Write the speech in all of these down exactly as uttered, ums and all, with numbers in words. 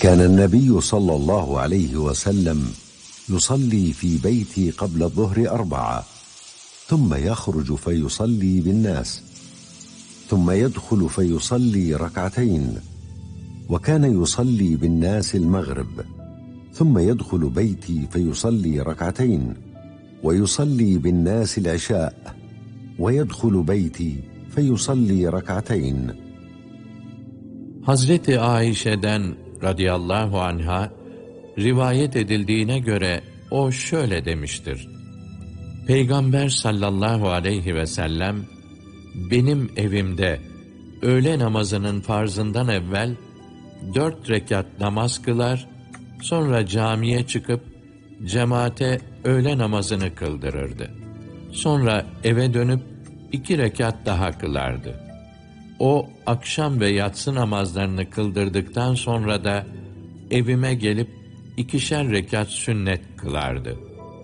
كان النبي صلى الله عليه وسلم يصلي في بيتي قبل الظهر أربعة، ثم يخرج فيصلي بالناس، ثم يدخل فيصلي ركعتين، وكان يصلي بالناس المغرب، ثم يدخل بيتي فيصلي ركعتين، ويصلي بالناس العشاء، ويدخل بيتي فيصلي ركعتين. Hazreti Ayşe'den radıyallahu anha rivayet edildiğine göre o şöyle demiştir: Peygamber sallallahu aleyhi ve sellem benim evimde öğle namazının farzından evvel dört rekat namaz kılar, sonra camiye çıkıp cemaate öğle namazını kıldırırdı. Sonra eve dönüp iki rekat daha kılardı. O akşam ve yatsı namazlarını kıldırdıktan sonra da evime gelip ikişer rekat sünnet kılardı.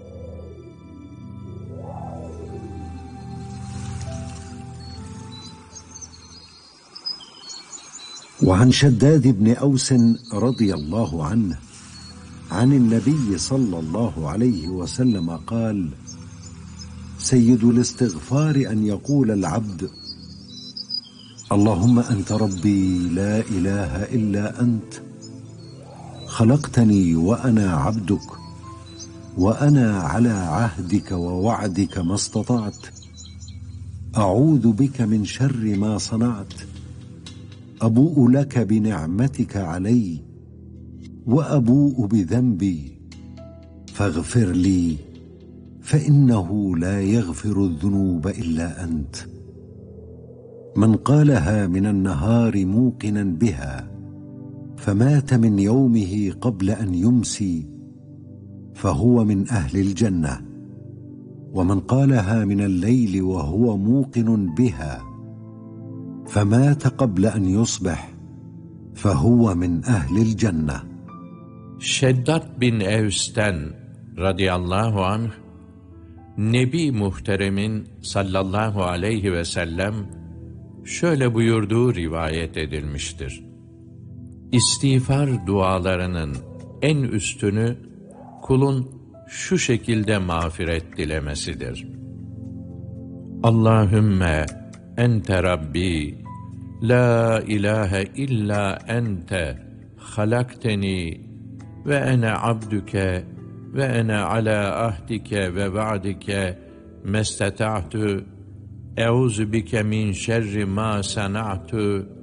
وعن شداد بن أوس رضي الله عنه عن النبي صلى الله عليه وسلم قال: سيد الاستغفار أن يقول العبد: اللهم أنت ربي لا إله إلا أنت، خلقتني وأنا عبدك، وأنا على عهدك ووعدك ما استطعت، أعوذ بك من شر ما صنعت، أبوء لك بنعمتك علي وأبوء بذنبي فاغفر لي فإنه لا يغفر الذنوب إلا أنت. من قالها من النهار موقنا بها فمات من يومه قبل أن يمسي فهو من أهل الجنة، ومن قالها من الليل وهو موقن بها فمات قبل أن يصبح فهو من أهل الجنة. Şeddat bin Evs'ten radıyallahu anh, Nebi Muhterem'in sallallahu aleyhi ve sellem şöyle buyurduğu rivayet edilmiştir: İstiğfar dualarının en üstünü kulun şu şekilde mağfiret dilemesidir: Allahümme ente Rabbi, la ilahe illa ente, halakteni ve ene abdüke ve ene ala ahdike ve va'dike mesteta'tu, euzu bike min şerri ma sana'tu,